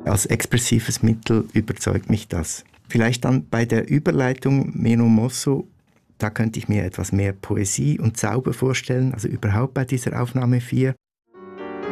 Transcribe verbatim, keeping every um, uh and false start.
als expressives Mittel überzeugt mich das. Vielleicht dann bei der Überleitung Meno Mosso, da könnte ich mir etwas mehr Poesie und Zauber vorstellen, also überhaupt bei dieser Aufnahme vier.